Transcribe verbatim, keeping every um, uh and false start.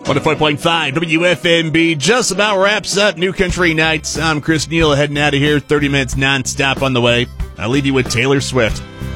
one oh four point five W F M B just about wraps up New Country Nights. I'm Chris Neal heading out of here. thirty minutes nonstop on the way. I'll leave you with Taylor Swift.